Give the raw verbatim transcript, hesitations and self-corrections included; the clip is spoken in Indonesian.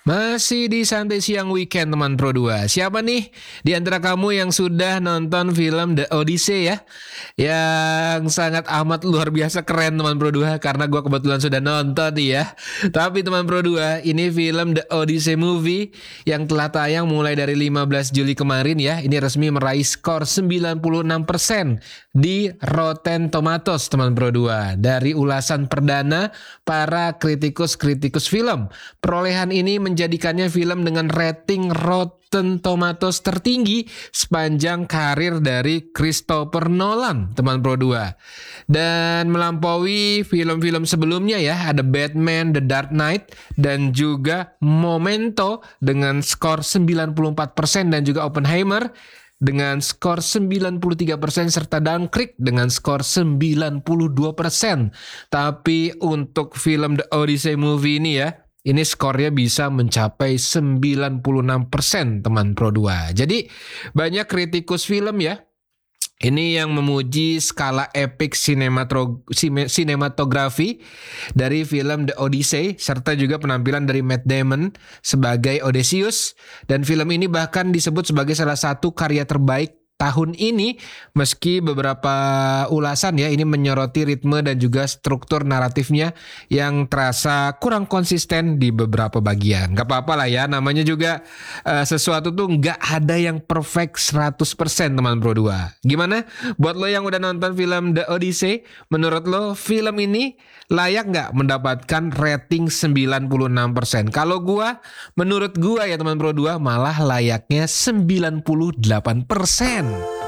Masih di Santai Siang Weekend teman Pro dua. Siapa nih di antara kamu yang sudah nonton film The Odyssey ya? Yang sangat amat luar biasa keren teman Pro dua, karena gue kebetulan sudah nonton nih ya. Tapi teman Pro dua, ini film The Odyssey Movie yang telah tayang mulai dari lima belas Juli kemarin ya. Ini resmi meraih skor sembilan puluh enam persen di Rotten Tomatoes teman Pro dua. Dari ulasan perdana para kritikus-kritikus film, perolehan ini menjadikannya film dengan rating Rotten Tomatoes tertinggi sepanjang karir dari Christopher Nolan, teman Pro dua. Dan melampaui film-film sebelumnya ya, ada Batman, The Dark Knight, dan juga Memento dengan skor sembilan puluh empat persen, dan juga Oppenheimer dengan skor sembilan puluh tiga persen, serta Dunkirk dengan skor sembilan puluh dua persen. Tapi untuk film The Odyssey Movie ini ya, ini skornya bisa mencapai sembilan puluh enam persen teman Pro dua. Jadi banyak kritikus film ya, ini yang memuji skala epic sinematro- sime- sinematografi dari film The Odyssey, serta juga penampilan dari Matt Damon sebagai Odysseus. Dan film ini bahkan disebut sebagai salah satu karya terbaik tahun ini, meski beberapa ulasan ya ini menyoroti ritme dan juga struktur naratifnya yang terasa kurang konsisten di beberapa bagian. Gak apa-apa lah ya, namanya juga uh, sesuatu tuh gak ada yang perfect seratus persen teman Pro dua. Gimana buat lo yang udah nonton film The Odyssey? Menurut lo film ini layak gak mendapatkan rating sembilan puluh enam persen? Kalau gua, menurut gua ya teman Pro dua, malah layaknya sembilan puluh delapan persen.